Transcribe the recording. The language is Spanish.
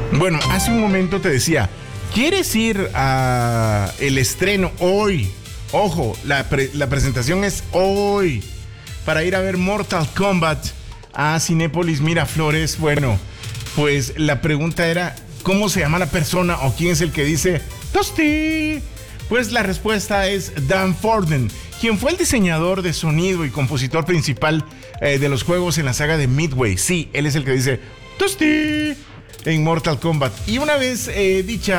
Bueno, hace un momento te decía, ¿quieres ir a el estreno hoy? Ojo, la presentación es hoy. Para ir a ver Mortal Kombat a Cinépolis Miraflores. Bueno, pues la pregunta era, ¿cómo se llama la persona o quién es el que dice Tosti? Pues la respuesta es Dan Forden, quien fue el diseñador de sonido y compositor principal de los juegos en la saga de Midway. Sí, él es el que dice Tosti en Mortal Kombat. Y una vez dicha